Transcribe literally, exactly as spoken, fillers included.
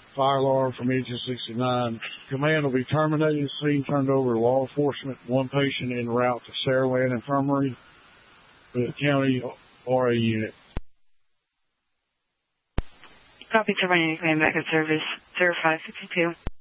Fire alarm from engine sixty-nine. Command will be terminated. Scene turned over to law enforcement. One patient en route to Saraland Infirmary with county R A unit. Copy, Turbine Command back in service. zero five six two.